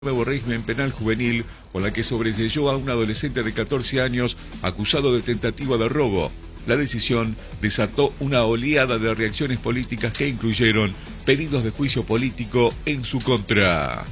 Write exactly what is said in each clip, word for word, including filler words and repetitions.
Nuevo régimen penal juvenil con la que sobreseyó a un adolescente de catorce años acusado de tentativa de robo. La decisión desató una oleada de reacciones políticas que incluyeron pedidos de juicio político en su contra.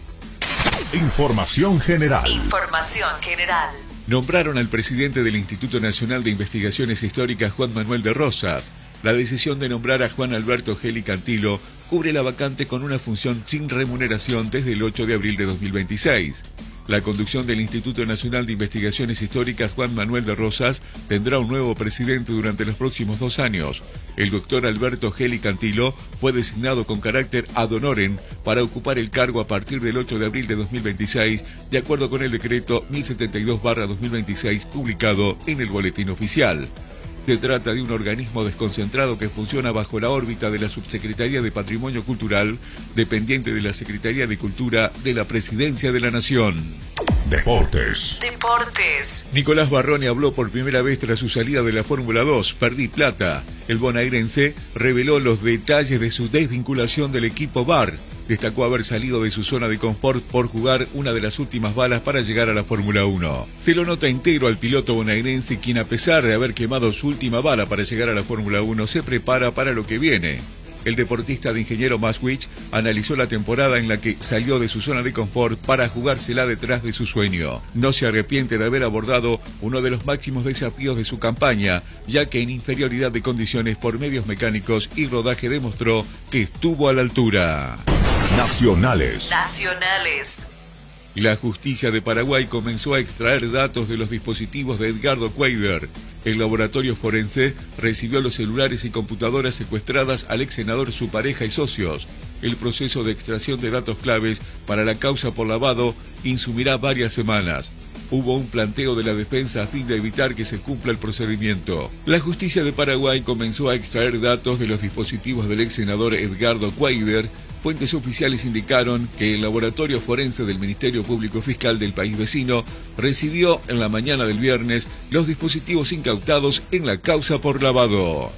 Información general. Información general. Nombraron al presidente del Instituto Nacional de Investigaciones Históricas, Juan Manuel de Rosas. La decisión de nombrar a Juan Alberto Geli Cantilo cubre la vacante con una función sin remuneración desde el ocho de abril de dos mil veintiséis. La conducción del Instituto Nacional de Investigaciones Históricas, Juan Manuel de Rosas, tendrá un nuevo presidente durante los próximos dos años. El doctor Alberto Geli Cantilo fue designado con carácter ad honorem para ocupar el cargo a partir del ocho de abril de dos mil veintiséis, de acuerdo con el decreto mil setenta y dos barra dos mil veintiséis publicado en el Boletín Oficial. Se trata de un organismo desconcentrado que funciona bajo la órbita de la Subsecretaría de Patrimonio Cultural, dependiente de la Secretaría de Cultura de la Presidencia de la Nación. Deportes. Deportes. Nicolás Barrone habló por primera vez tras su salida de la Fórmula dos, Perdí Plata. El bonaerense reveló los detalles de su desvinculación del equipo B A R. Destacó haber salido de su zona de confort por jugar una de las últimas balas para llegar a la Fórmula uno. Se lo nota entero al piloto bonaerense, quien a pesar de haber quemado su última bala para llegar a la Fórmula uno, se prepara para lo que viene. El deportista de Ingeniero Maswich analizó la temporada en la que salió de su zona de confort para jugársela detrás de su sueño. No se arrepiente de haber abordado uno de los máximos desafíos de su campaña, ya que en inferioridad de condiciones por medios mecánicos y rodaje demostró que estuvo a la altura. Nacionales. Nacionales. La justicia de Paraguay comenzó a extraer datos de los dispositivos de Edgardo Queider. El laboratorio forense recibió los celulares y computadoras secuestradas al ex senador, su pareja y socios. El proceso de extracción de datos claves para la causa por lavado insumirá varias semanas. Hubo un planteo de la defensa a fin de evitar que se cumpla el procedimiento. La justicia de Paraguay comenzó a extraer datos de los dispositivos del ex senador Edgardo Queider. Fuentes oficiales indicaron que el laboratorio forense del Ministerio Público Fiscal del país vecino recibió en la mañana del viernes los dispositivos incautados en la causa por lavado.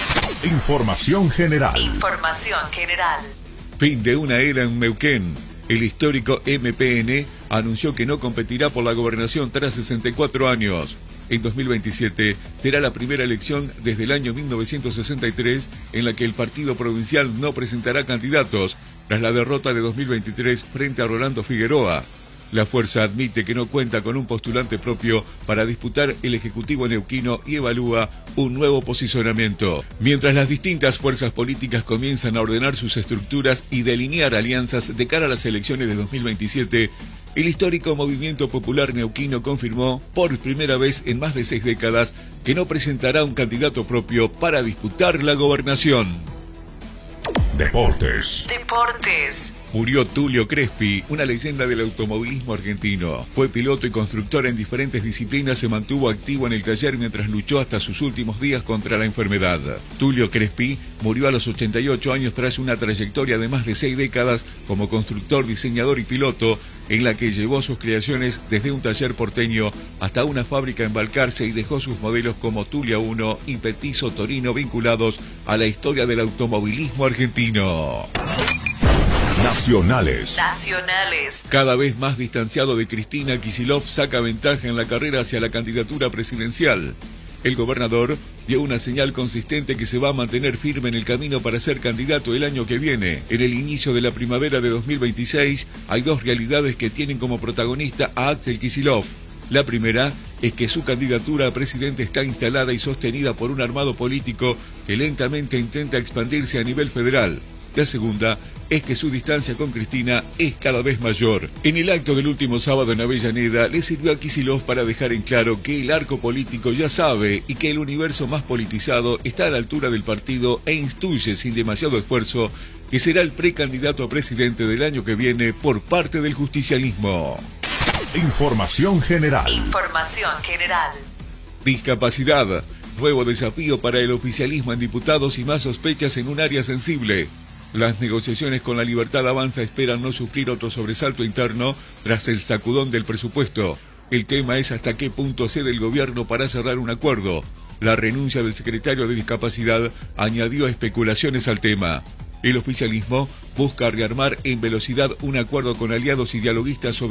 Información general. Información general. Fin de una era en Neuquén. El histórico M P N anunció que no competirá por la gobernación tras sesenta y cuatro años. En dos mil veintisiete será la primera elección desde el año mil novecientos sesenta y tres en la que el partido provincial no presentará candidatos, tras la derrota de dos mil veintitrés frente a Rolando Figueroa. La fuerza admite que no cuenta con un postulante propio para disputar el Ejecutivo neuquino y evalúa un nuevo posicionamiento. Mientras las distintas fuerzas políticas comienzan a ordenar sus estructuras y delinear alianzas de cara a las elecciones de dos mil veintisiete, el histórico Movimiento Popular Neuquino confirmó por primera vez en más de seis décadas que no presentará un candidato propio para disputar la gobernación. Deportes. Deportes. Murió Tulio Crespi, una leyenda del automovilismo argentino. Fue piloto y constructor en diferentes disciplinas, se mantuvo activo en el taller mientras luchó hasta sus últimos días contra la enfermedad. Tulio Crespi murió a los ochenta y ocho años tras una trayectoria de más de seis décadas como constructor, diseñador y piloto, en la que llevó sus creaciones desde un taller porteño hasta una fábrica en Balcarce y dejó sus modelos como Tulia uno y Petizo Torino vinculados a la historia del automovilismo argentino. Nacionales. Nacionales. Cada vez más distanciado de Cristina, Kicillof saca ventaja en la carrera hacia la candidatura presidencial. El gobernador dio una señal consistente que se va a mantener firme en el camino para ser candidato el año que viene. En el inicio de la primavera de dos mil veintiséis hay dos realidades que tienen como protagonista a Axel Kicillof. La primera es que su candidatura a presidente está instalada y sostenida por un armado político que lentamente intenta expandirse a nivel federal. La segunda es que su distancia con Cristina es cada vez mayor. En el acto del último sábado en Avellaneda le sirvió a Kicillof para dejar en claro que el arco político ya sabe y que el universo más politizado está a la altura del partido e intuye sin demasiado esfuerzo que será el precandidato a presidente del año que viene por parte del justicialismo. Información general. Información general. Discapacidad. Nuevo desafío para el oficialismo en diputados y más sospechas en un área sensible. Las negociaciones con La Libertad Avanza esperan no sufrir otro sobresalto interno tras el sacudón del presupuesto. El tema es hasta qué punto cede el gobierno para cerrar un acuerdo. La renuncia del secretario de Discapacidad añadió especulaciones al tema. El oficialismo busca rearmar en velocidad un acuerdo con aliados y dialoguistas sobre